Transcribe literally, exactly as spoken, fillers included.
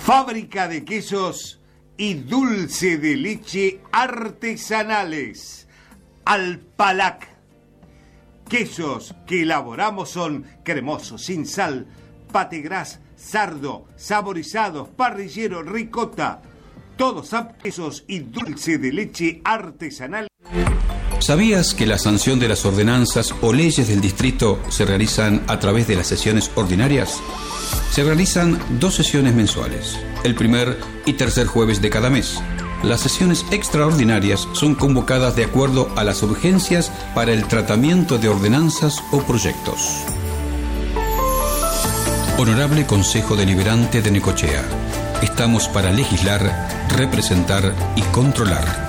Fábrica de quesos y dulce de leche artesanales. Alpalac. Quesos que elaboramos son cremosos, sin sal, pategras, sardo, saborizados, parrillero, ricota. Todos aptos quesos y dulce de leche artesanal. ¿Sabías que la sanción de las ordenanzas o leyes del distrito se realizan a través de las sesiones ordinarias? Se realizan dos sesiones mensuales, el primer y tercer jueves de cada mes. Las sesiones extraordinarias son convocadas de acuerdo a las urgencias para el tratamiento de ordenanzas o proyectos. Honorable Consejo Deliberante de Necochea, estamos para legislar, representar y controlar.